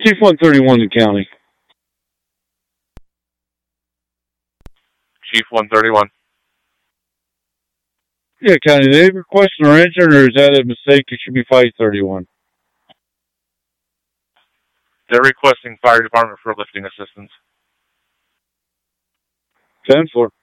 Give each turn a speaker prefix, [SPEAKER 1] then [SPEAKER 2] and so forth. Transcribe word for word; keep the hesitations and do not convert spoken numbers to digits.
[SPEAKER 1] Chief one thirty-one in county.
[SPEAKER 2] Chief one thirty-one.
[SPEAKER 1] Yeah, county. They requesting our engine, or is that a mistake? It should be five thirty-one.
[SPEAKER 2] They're requesting fire department for lifting assistance.
[SPEAKER 1] ten four.